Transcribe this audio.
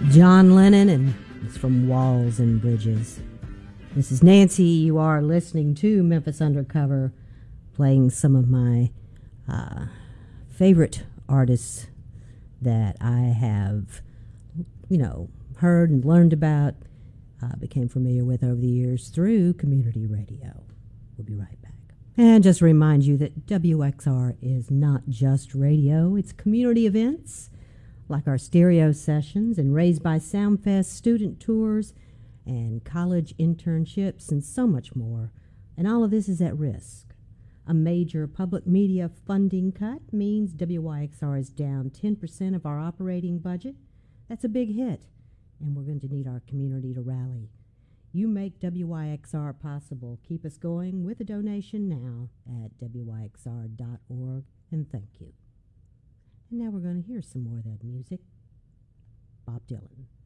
John Lennon, and it's from Walls and Bridges. This is Nancy. You are listening to Memphis Undercover, playing some of my favorite artists that I have, heard and learned about, became familiar with over the years through community radio. We'll be right back. And just remind you that WXR is not just radio, it's community events like our stereo sessions and Raised by Soundfest student tours and college internships and so much more. And all of this is at risk. A major public media funding cut means WYXR is down 10% of our operating budget. That's a big hit, and we're going to need our community to rally. You make WYXR possible. Keep us going with a donation now at WYXR.org, and thank you. And now we're going to hear some more of that music. Bob Dylan.